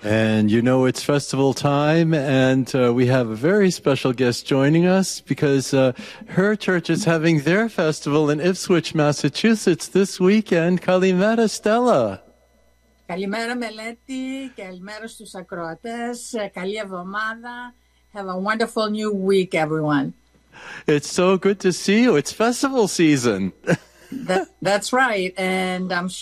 And you know it's festival time, and we have a very special guest joining us because her church is having their festival in Ipswich, Massachusetts this weekend. Kalimera, Stella. Καλημέρα Μελέτη, καλημέρα στους ακροατές, καλή εβδομάδα. Have a wonderful new week, everyone. It's so good to see you. It's festival season. That's right, and I'm